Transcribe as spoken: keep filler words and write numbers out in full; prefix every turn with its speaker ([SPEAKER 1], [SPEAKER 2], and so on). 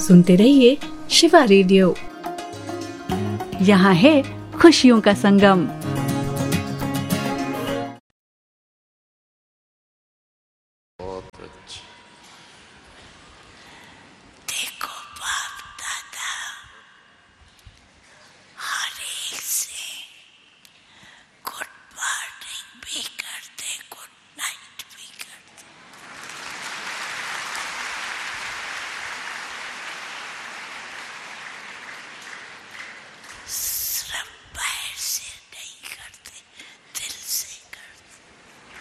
[SPEAKER 1] सुनते रहिए शिवा रेडियो। यहाँ है खुशियों का संगम।